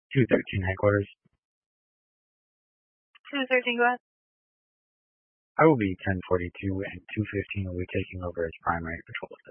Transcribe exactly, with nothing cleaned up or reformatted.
two thirteen headquarters. two thirteen, go ahead. I will be ten forty-two and two fifteen will be taking over as primary patrol.